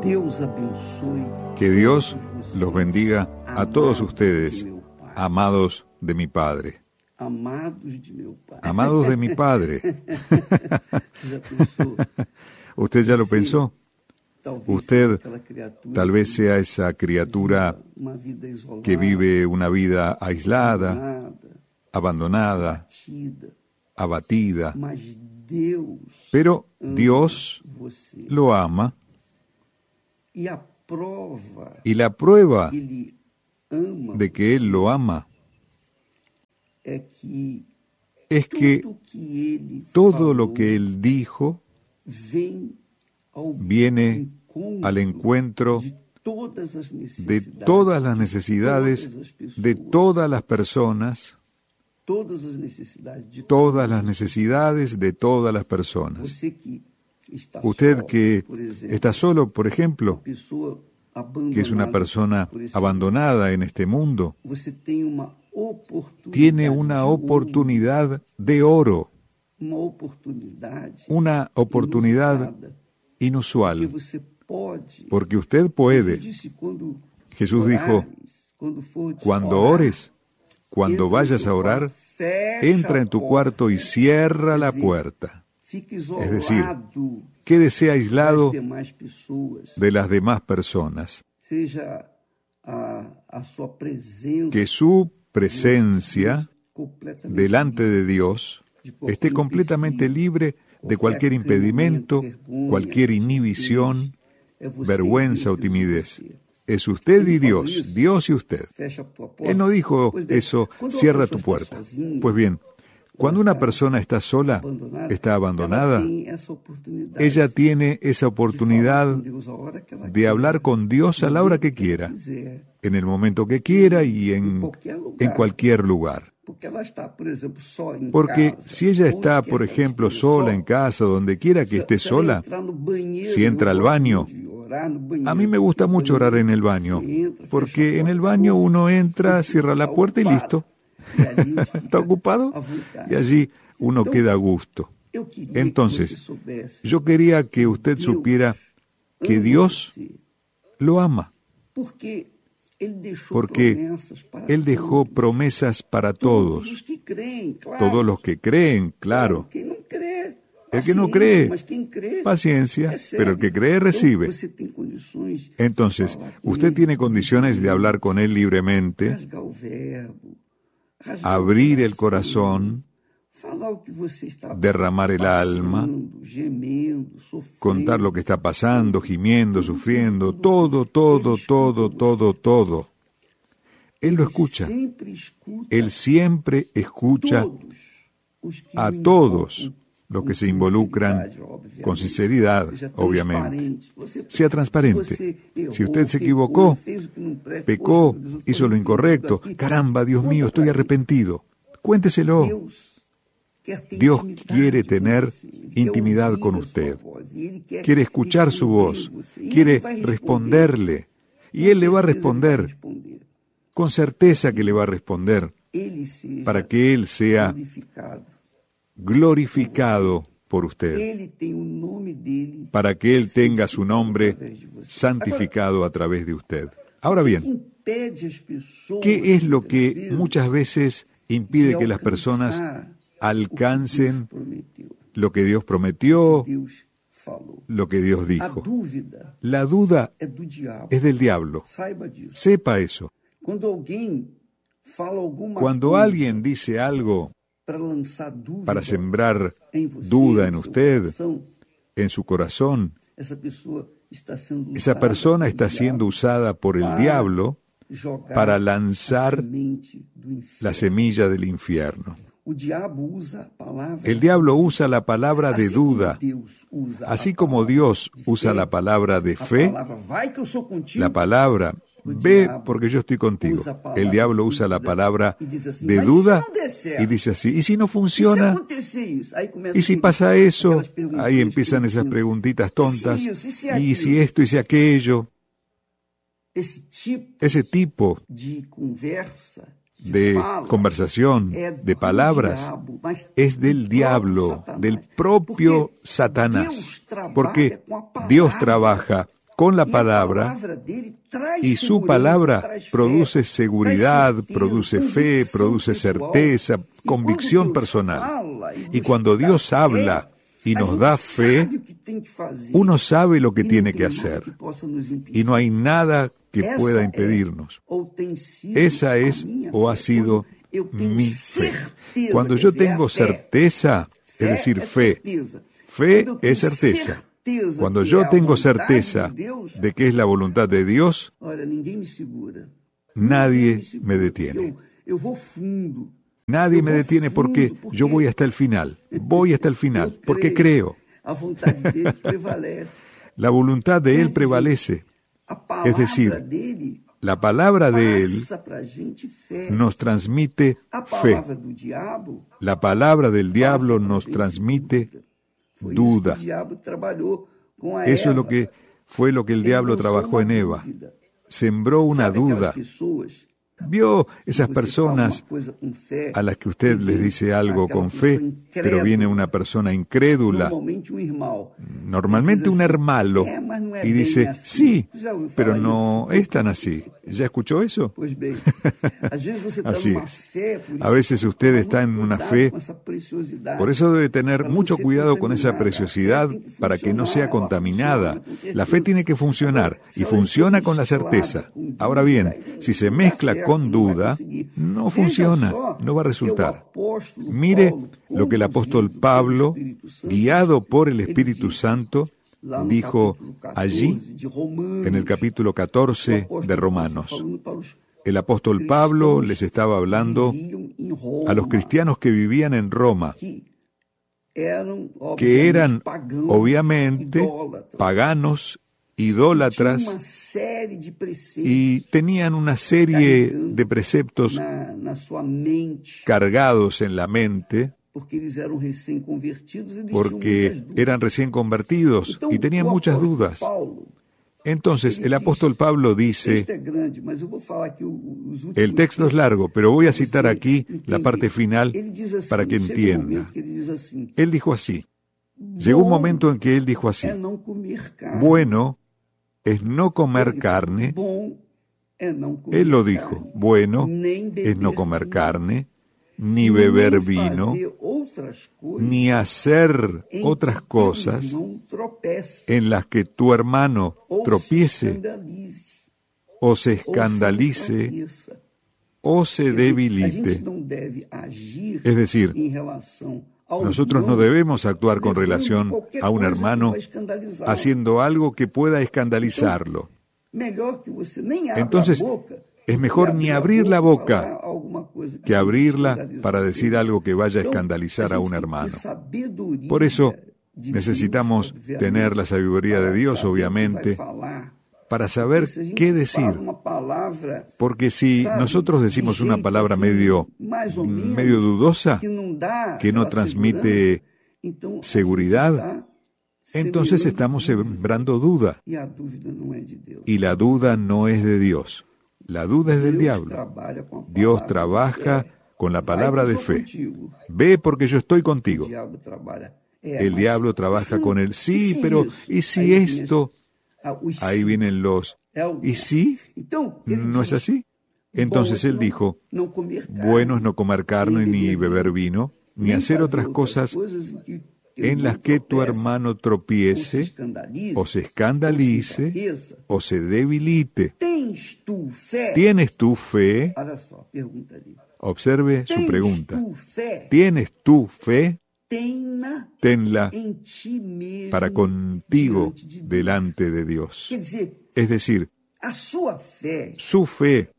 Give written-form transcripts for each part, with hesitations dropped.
Que Dios los bendiga a todos ustedes, amados de mi Padre. Amados de mi Padre. ¿Usted ya lo pensó? Usted tal vez sea esa criatura que vive una vida aislada, abandonada, abatida. Pero Dios lo ama. Y la prueba de que Él lo ama es que todo lo que Él dijo viene al encuentro de todas las necesidades de todas las personas, todas las necesidades de todas las personas. Usted que está solo, por ejemplo, que es una persona abandonada en este mundo, tiene una oportunidad de oro, una oportunidad inusual, porque usted puede. Jesús dijo, cuando ores, cuando vayas a orar, entra en tu cuarto y cierra la puerta. Es decir, quédese aislado de las demás personas. Que su presencia delante de Dios esté completamente libre de cualquier impedimento, cualquier inhibición, vergüenza o timidez. Es usted y Dios, Dios y usted. Él no dijo eso, cierra tu puerta. Pues bien, cuando una persona está sola, está abandonada, ella tiene esa oportunidad de hablar con Dios a la hora que quiera, en el momento que quiera y en cualquier lugar. Porque si ella está, por ejemplo, sola en casa, donde quiera que esté sola, si entra al baño, a mí me gusta mucho orar en el baño, porque en el baño uno entra, cierra la puerta y listo. Está ocupado y allí uno queda a gusto. Entonces, yo quería que usted supiera que Dios lo ama, porque Él dejó promesas para todos. Todos los que creen, claro. El que no cree, paciencia, pero el que cree recibe. Entonces, usted tiene condiciones de hablar con Él libremente, abrir el corazón, derramar el alma, contar lo que está pasando, gimiendo, sufriendo, todo. Él lo escucha. Él siempre escucha a todos los que se involucran con sinceridad, obviamente. Sea transparente. Si usted se equivocó, pecó, hizo lo incorrecto, caramba, Dios mío, estoy arrepentido. Cuénteselo. Dios quiere tener intimidad con usted. Quiere escuchar su voz. Quiere responderle. Y Él le va a responder. Con certeza que le va a responder. Para que Él sea glorificado por usted, para que Él tenga su nombre santificado a través de usted. Ahora bien, ¿qué es lo que muchas veces impide que las personas alcancen lo que Dios prometió, lo que Dios dijo? La duda es del diablo. Sepa eso. Cuando alguien dice algo para sembrar duda en usted, en su corazón, esa persona está siendo usada por el diablo para lanzar la semilla del infierno. El diablo usa la palabra de duda, así como Dios usa la palabra de fe, la palabra ve porque yo estoy contigo. El diablo usa la palabra de duda y dice así, ¿y si no funciona? ¿Y si pasa eso? Ahí empiezan esas preguntitas tontas. ¿Y si esto y si aquello? Ese tipo de conversación, de palabras, es del diablo, del propio Satanás, porque Dios trabaja con la palabra, y su palabra produce seguridad, produce fe, produce certeza, convicción personal. Y cuando Dios habla y nos da fe, uno sabe lo que tiene que hacer, y no hay nada que pueda impedirnos. Esa es o ha sido mi fe. Cuando yo tengo certeza, es decir, fe es certeza. Cuando yo tengo certeza de que es la voluntad de Dios, nadie me detiene. Nadie me detiene porque yo voy hasta el final. Voy hasta el final, porque creo. La voluntad de Él prevalece. Es decir, la palabra de Él nos transmite fe. La palabra del diablo nos transmite duda. Eso es fue lo que el diablo trabajó en Eva. Sembró una duda. Vio esas personas a las que usted les dice algo con fe, pero viene una persona incrédula, normalmente un hermano, y dice, sí, pero no es tan así. ¿Ya escuchó eso? Así es. A veces usted está en una fe, por eso debe tener mucho cuidado con esa preciosidad para que no sea contaminada. La fe tiene que funcionar, y funciona con la certeza. Ahora bien, si se mezcla con duda, no funciona, no va a resultar. Mire lo que el apóstol Pablo, guiado por el Espíritu Santo, dijo allí en el capítulo 14 de Romanos. El apóstol Pablo les estaba hablando a los cristianos que vivían en Roma, que eran obviamente paganos, idólatras, y tenían una serie de preceptos cargados en la mente, porque eran recién convertidos y tenían muchas dudas. Entonces, el apóstol Pablo dice, el texto es largo, pero voy a citar aquí la parte final para que entienda. Él dijo así, llegó un momento en que él dijo así, bueno es no comer carne, él lo dijo, bueno es no comer carne, ni beber vino, ni hacer otras cosas en las que tu hermano tropiece, o se escandalice, o se debilite. Es decir, nosotros no debemos actuar con relación a un hermano haciendo algo que pueda escandalizarlo. Entonces, es mejor ni abrir la boca que abrirla para decir algo que vaya a escandalizar a un hermano. Por eso, necesitamos tener la sabiduría de Dios, obviamente, para saber qué decir. Porque si nosotros decimos una palabra medio dudosa, que no transmite seguridad, entonces estamos sembrando duda. Y la duda no es de Dios. La duda es del diablo. Dios trabaja con la palabra de fe. Ve porque yo estoy contigo. El diablo trabaja con el sí, pero ¿y si esto? Ahí vienen los ¿y si? ¿No es así? Entonces él dijo, bueno es no comer carne, ni beber vino, ni hacer otras cosas en las que tu hermano tropiece, o se escandalice, o se debilite. ¿Tienes tu fe? Observe su pregunta. ¿Tienes tu fe? Tenla para contigo delante de Dios. Es decir, su fe,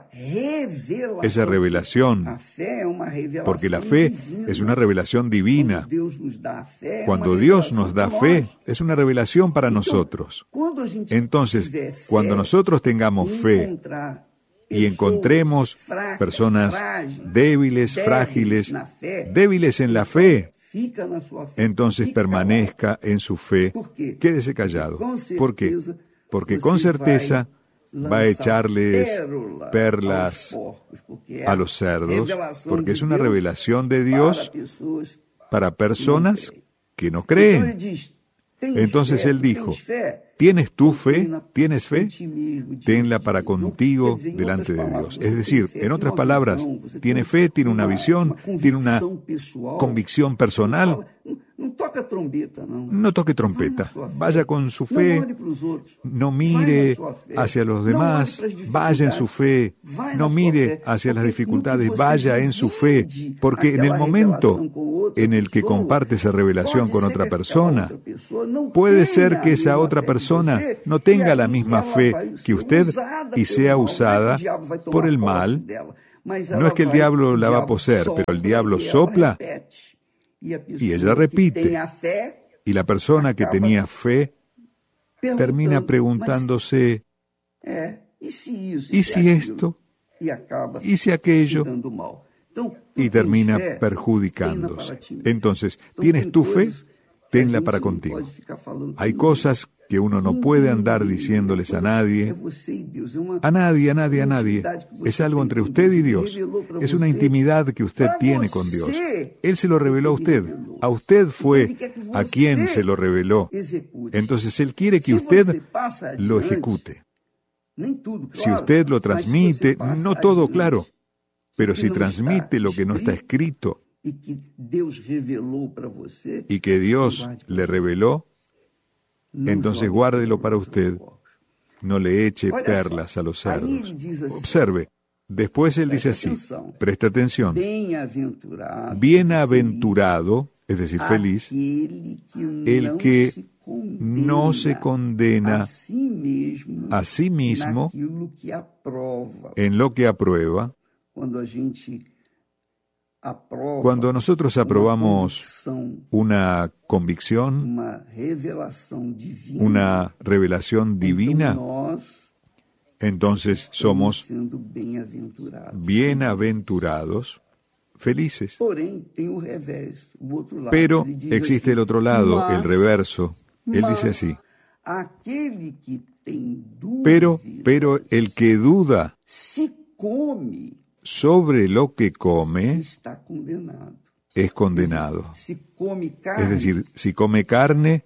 esa revelación, porque la fe es una revelación divina. Cuando Dios nos da fe, es una revelación para nosotros. Entonces, cuando nosotros tengamos fe y encontremos personas débiles, frágiles, débiles en la fe, entonces permanezca en su fe, quédese callado. ¿Por qué? Porque con certeza va a echarles perlas a los cerdos, porque es una revelación de Dios para personas que no creen. Entonces él dijo, ¿tienes tu fe? ¿Tienes fe? Tenla para contigo delante de Dios. Es decir, en otras palabras, tiene fe, tiene una visión, tiene una convicción personal. No toque trompeta. Vaya con su fe. No mire hacia los demás. Vaya en su fe. No mire hacia las dificultades. Vaya en su fe. Porque en el momento en el que comparte esa revelación con otra persona, puede ser que esa otra persona no tenga la misma fe que usted y sea usada por el mal. No es que el diablo la va a poseer, pero el diablo sopla y ella repite. Y la persona que tenía fe termina preguntándose, ¿y si esto? ¿Y si aquello? Y termina perjudicándose. Entonces, ¿tienes tu fe? Tenla para contigo. Hay cosas que uno no puede andar diciéndoles a nadie. A nadie. Es algo entre usted y Dios. Es una intimidad que usted tiene con Dios. Él se lo reveló a usted. A usted fue a quien se lo reveló. Entonces Él quiere que usted lo ejecute. Si usted lo transmite, no todo, claro, pero si transmite lo que no está escrito y que Dios le reveló, entonces guárdelo para usted. No le eche perlas a los cerdos. Observe. Después él dice así, presta atención. Bienaventurado, es decir, feliz, el que no se condena a sí mismo en lo que aprueba. Cuando nosotros aprobamos una convicción, una revelación divina, entonces somos bienaventurados, felices. Pero existe el otro lado, el reverso. Él dice así, pero el que duda sobre lo que come es condenado. Es decir, si come carne,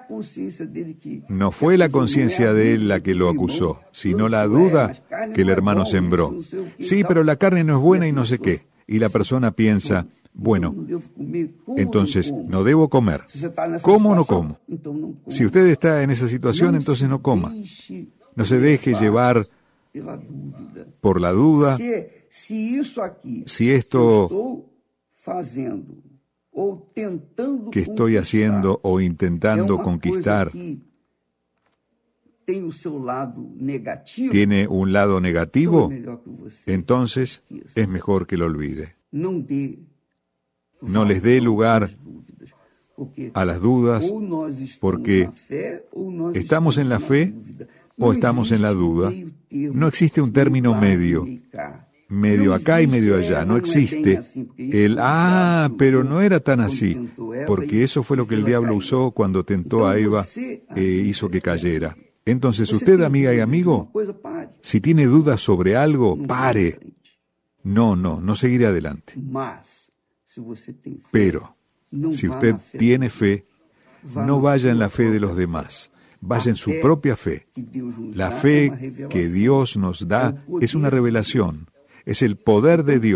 no fue la conciencia de él la que lo acusó, sino la duda que el hermano sembró. Sí, pero la carne no es buena y no sé qué. Y la persona piensa, bueno, entonces no debo comer. ¿Cómo o no como? Si usted está en esa situación, entonces no coma. No se deje llevar por la duda. Si esto que estoy haciendo o intentando conquistar tiene un lado negativo, entonces es mejor que lo olvide. No les dé lugar a las dudas, porque estamos en la fe o estamos en la duda. No existe un término medio. Medio acá y medio allá, no existe pero no era tan así, porque eso fue lo que el diablo usó cuando tentó a Eva e hizo que cayera. Entonces usted, amiga y amigo, si tiene dudas sobre algo, pare. No seguiré adelante. Pero, si usted tiene fe, no vaya en la fe de los demás, vaya en su propia fe. La fe que Dios nos da es una revelación. Es el poder de Dios.